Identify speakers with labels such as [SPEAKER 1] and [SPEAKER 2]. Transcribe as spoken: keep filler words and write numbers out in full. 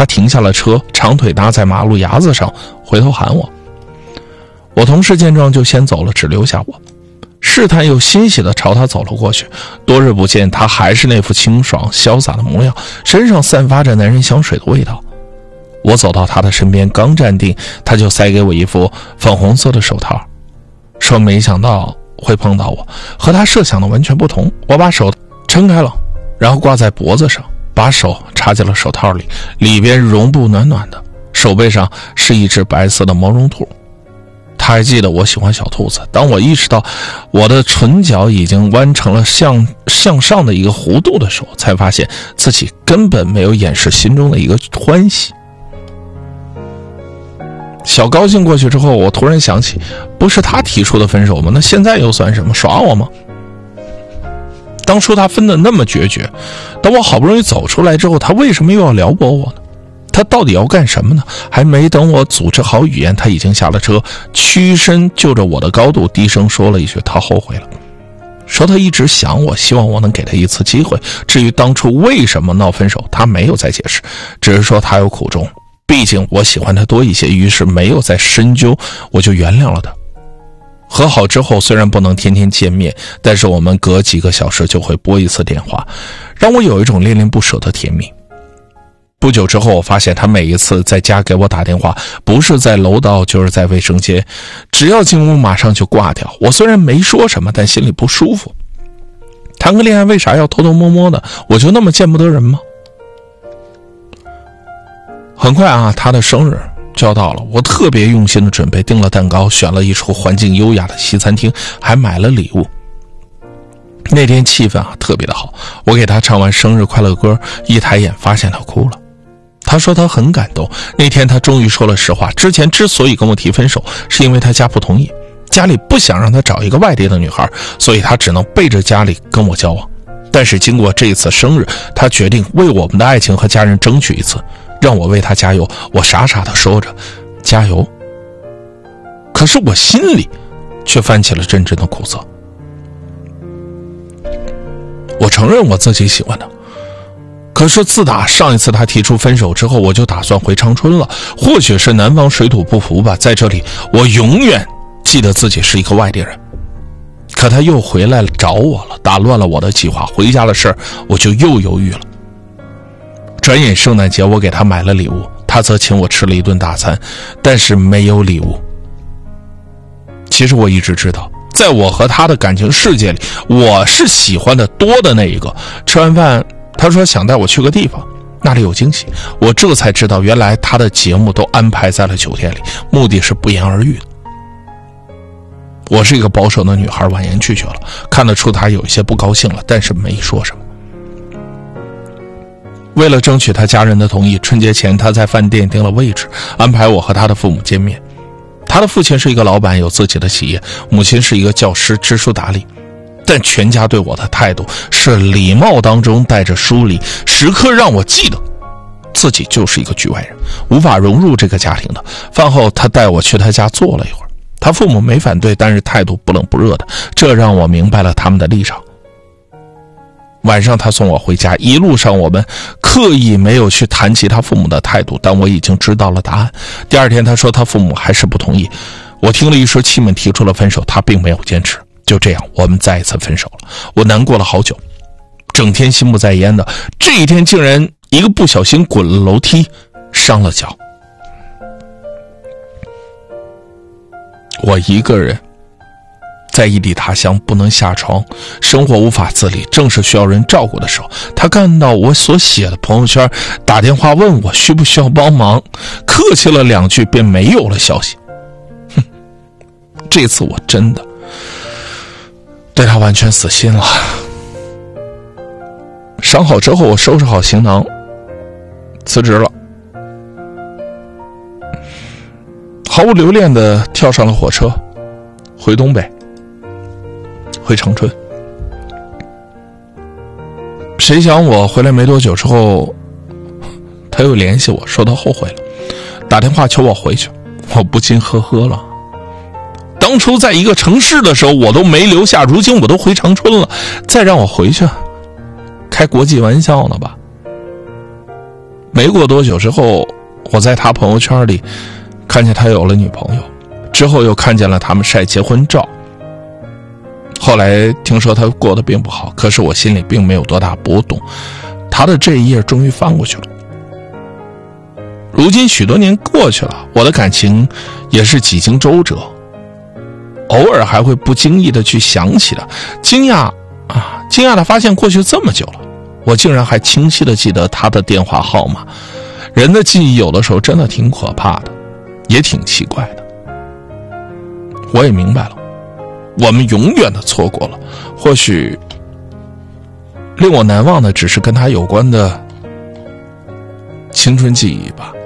[SPEAKER 1] 他停下了车，长腿搭在马路牙子上，回头喊我。我同事见状就先走了，只留下我。试探又欣喜地朝他走了过去。多日不见，他还是那副清爽潇洒的模样，身上散发着男人香水的味道。我走到他的身边，刚站定，他就塞给我一副粉红色的手套，说没想到会碰到我，和他设想的完全不同。我把手撑开了，然后挂在脖子上，把手插进了手套里，里边绒布暖暖的，手背上是一只白色的毛绒兔。他还记得我喜欢小兔子。当我意识到我的唇角已经弯成了向向上的一个弧度的时候，才发现自己根本没有掩饰心中的一个欢喜。小高兴过去之后，我突然想起，不是他提出的分手吗？那现在又算什么？耍我吗？当初他分得那么决绝，等我好不容易走出来之后，他为什么又要撩拨我呢？他到底要干什么呢？还没等我组织好语言，他已经下了车，屈身就着我的高度低声说了一句他后悔了，说他一直想我，希望我能给他一次机会。至于当初为什么闹分手，他没有再解释，只是说他有苦衷，毕竟我喜欢他多一些，于是没有再深究，我就原谅了他。和好之后，虽然不能天天见面，但是我们隔几个小时就会拨一次电话，让我有一种恋恋不舍的甜蜜。不久之后，我发现他每一次在家给我打电话，不是在楼道就是在卫生间，只要进屋马上就挂掉。我虽然没说什么，但心里不舒服。谈个恋爱为啥要偷偷摸摸的？我就那么见不得人吗？很快啊，他的生日就要到了，我特别用心的准备，订了蛋糕，选了一处环境优雅的西餐厅，还买了礼物。那天气氛啊特别的好，我给他唱完生日快乐歌，一抬眼发现他哭了。他说他很感动，那天他终于说了实话，之前之所以跟我提分手，是因为他家不同意，家里不想让他找一个外地的女孩，所以他只能背着家里跟我交往。但是经过这一次生日，他决定为我们的爱情和家人争取一次，让我为他加油。我傻傻地说着加油，可是我心里却泛起了阵阵的苦涩。我承认我自己喜欢他，可是自打上一次他提出分手之后，我就打算回长春了。或许是南方水土不服吧，在这里我永远记得自己是一个外地人。可他又回来找我了，打乱了我的计划。回家的事儿我就又犹豫了。转眼圣诞节，我给他买了礼物，他则请我吃了一顿大餐，但是没有礼物。其实我一直知道，在我和他的感情世界里，我是喜欢的多的那一个。吃完饭，他说想带我去个地方，那里有惊喜。我这才知道，原来他的节目都安排在了酒店里，目的是不言而喻的。我是一个保守的女孩，婉言拒绝了，看得出他有一些不高兴了，但是没说什么。为了争取他家人的同意，春节前他在饭店订了位置，安排我和他的父母见面。他的父亲是一个老板，有自己的企业，母亲是一个教师，知书达理。但全家对我的态度是礼貌当中带着疏离，时刻让我记得自己就是一个局外人，无法融入这个家庭的。饭后他带我去他家坐了一会儿，他父母没反对，但是态度不冷不热的，这让我明白了他们的立场。晚上他送我回家，一路上我们刻意没有去谈及他父母的态度，但我已经知道了答案。第二天他说他父母还是不同意，我听了一说气闷，提出了分手，他并没有坚持。就这样我们再一次分手了。我难过了好久，整天心不在焉的，这一天竟然一个不小心滚了楼梯，伤了脚。我一个人在异地他乡，不能下床，生活无法自理，正是需要人照顾的时候，他看到我所写的朋友圈，打电话问我需不需要帮忙，客气了两句便没有了消息。哼，这次我真的对他完全死心了。伤好之后，我收拾好行囊辞职了，毫无留恋地跳上了火车，回东北，回长春。谁想我回来没多久之后，他又联系我说他后悔了，打电话求我回去。我不禁呵呵了，当初在一个城市的时候我都没留下，如今我都回长春了，再让我回去，开国际玩笑呢吧。 没过多久之后，我在他朋友圈里看见他有了女朋友，之后又看见了他们晒结婚照。后来听说他过得并不好，可是我心里并没有多大波动，他的这一页终于翻过去了。如今许多年过去了，我的感情也是几经周折，偶尔还会不经意的去想起他，惊讶啊，惊讶的发现过去这么久了，我竟然还清晰的记得他的电话号码。人的记忆有的时候真的挺可怕的，也挺奇怪的。我也明白了，我们永远的错过了，或许令我难忘的只是跟他有关的青春记忆吧。